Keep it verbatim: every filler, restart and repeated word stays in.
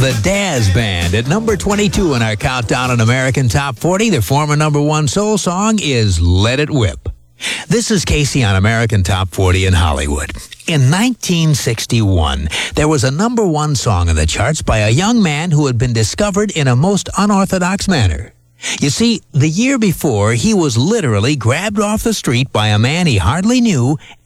The Dazz Band at number twenty-two in our countdown on American Top forty. Their former number one soul song is Let It Whip. This is Casey on American Top forty in Hollywood. In nineteen sixty-one, there was a number one song in the charts by a young man who had been discovered in a most unorthodox manner. You see, the year before, he was literally grabbed off the street by a man he hardly knew